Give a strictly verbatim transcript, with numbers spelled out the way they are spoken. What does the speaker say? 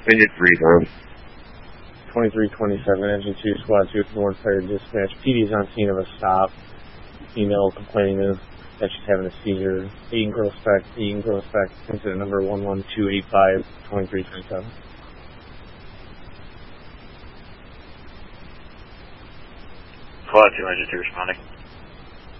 Vineyard three, bro. twenty-three twenty-seven, Engine two, Squad two, North Fire Dispatch. P D's on scene of a stop. Female complaining that she's having a seizure. Eaton Grove Spec, Eaton Grove Spec, incident number one one two eight five, twenty-three twenty-seven. Squad two, Engine two responding.